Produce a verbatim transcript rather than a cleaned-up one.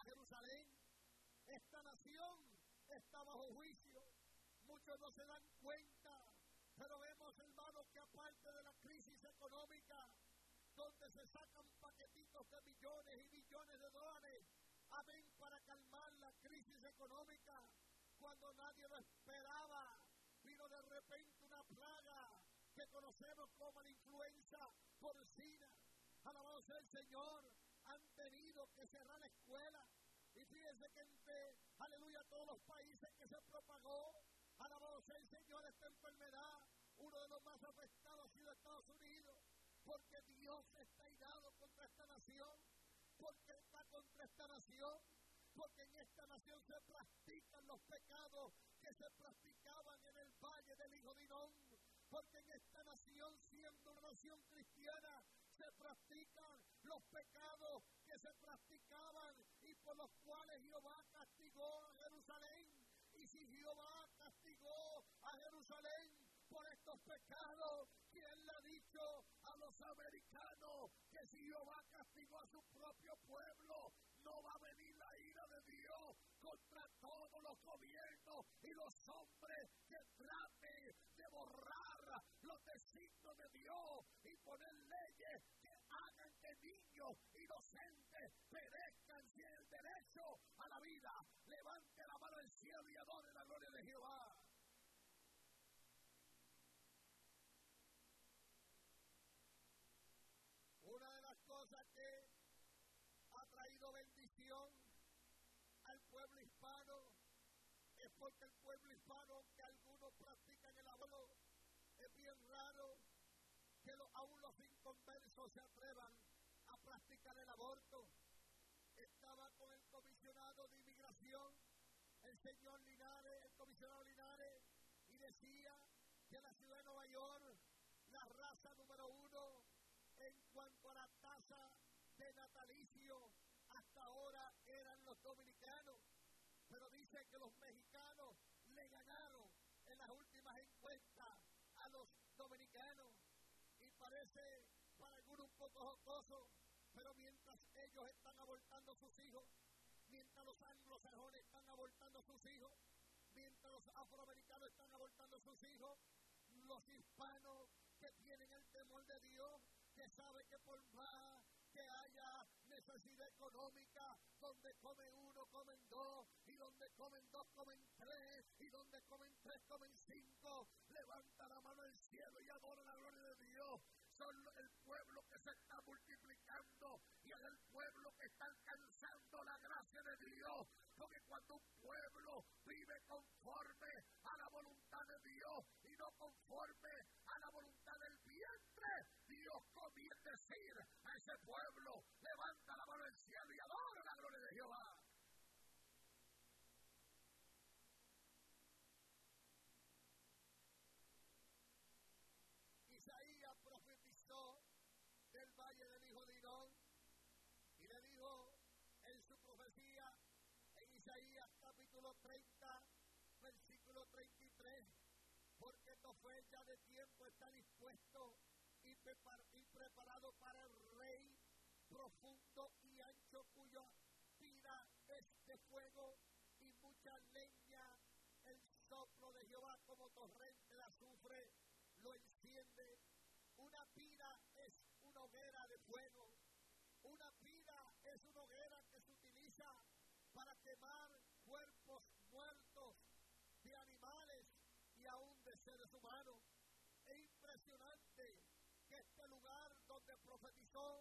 Jerusalén. Esta nación está bajo juicio. Muchos no se dan cuenta, pero vemos, hermanos, que aparte de la crisis económica, donde se sacan paquetitos de millones y millones de dólares, amén, para calmar la crisis económica, cuando nadie lo esperaba, vino de repente una plaga que conocemos como la influenza porcina. Alabado sea el Señor, han tenido que cerrar la escuela. Y fíjense que entre, aleluya, todos los países que se propagó, alabado sea el Señor, esta enfermedad, uno de los más afectados ha sido Estados Unidos, porque Dios está irado contra esta nación, porque está contra esta nación, porque en esta nación se practican los pecados que se practicaban en el valle del Hijo de Hinnom, porque en esta nación, siendo una nación cristiana, se practican los pecados que se practicaban y por los cuales Jehová castigó a Jerusalén. Y si Jehová castigó a Jerusalén por estos pecados, ¿quién le ha dicho a los americanos que si Jehová castigó a su propio pueblo, no va a venir la ira de Dios contra todos los gobiernos y los hombres que traten de borrar los designios de Dios y poner leyes que hagan que niños inocentes perezcan sin el derecho a la vida? Levante la mano al cielo y adore la gloria de Jehová. Una de las cosas que ha traído bendición al pueblo hispano es porque el pueblo hispano, que algunos practican el aborto, es bien raro que lo, aún los inconversos se atrevan a practicar el aborto. Estaba con el comisionado de inmigración, el señor Linares, el comisionado Linares, y decía que la ciudad de Nueva York, la raza número uno en cuanto a la tasa de natalicio, hasta ahora eran los dominicanos, pero dice que los mexicanos le ganaron en las últimas encuestas a los dominicanos, y parece para algunos un poco jocoso, pero mientras ellos están abortando a sus hijos, mientras los anglosajones están abortando a sus hijos, mientras los afroamericanos están abortando a sus hijos, los hispanos que tienen el temor de Dios, que sabe que por más que haya necesidad económica, donde comen uno, comen dos, y donde comen dos, comen tres, y donde comen tres, comen cinco, levanta la mano al cielo y adora la gloria de Dios. Son el pueblo que se está multiplicando y es el pueblo que está alcanzando la gracia de Dios, porque cuando un pueblo vive conforme a la voluntad de Dios y no conforme a la voluntad del vientre, Dios comienza a decir a ese pueblo: levanta la mano al cielo y adora la gloria de Jehová. Isaías profetizó del valle del Hijo de Hinnom y le dijo en su profecía en Isaías capítulo treinta, versículo treinta y tres: porque Tofel ya de tiempo está dispuesto y, prepar- y preparado para el rey, profundo y ancho, cuya pira es de fuego y mucha leña. El soplo de Jehová como torrente de azufre lo enciende. Una pira es una hoguera de fuego. Una pira es una hoguera que se utiliza para quemar cuerpos muertos de animales y aún de seres humanos. Es impresionante que este lugar donde profetizó